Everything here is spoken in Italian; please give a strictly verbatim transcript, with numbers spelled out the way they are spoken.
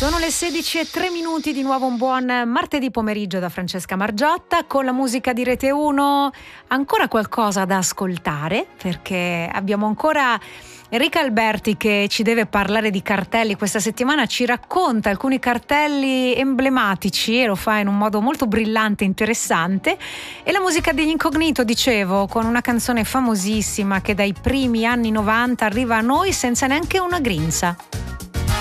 Sono le sedici e tre minuti, di nuovo un buon martedì pomeriggio da Francesca Margiotta con la musica di Rete uno. Ancora qualcosa da ascoltare perché abbiamo ancora Enrica Alberti che ci deve parlare di cartelli. Questa settimana ci racconta alcuni cartelli emblematici e lo fa in un modo molto brillante e interessante. E la musica degli Incognito, dicevo, con una canzone famosissima che dai primi anni novanta arriva a noi senza neanche una grinza.